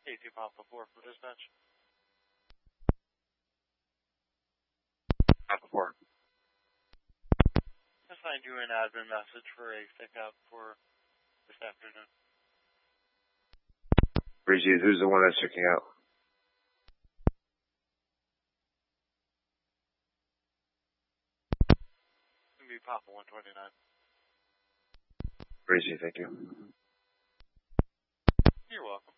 K2 Papa 4 for dispatch. Papa 4. Assigned you an admin message for a pickup for this afternoon. Bridget, who's the one that's checking out? It's going to be Papa 129. Bridget, thank you. You're welcome.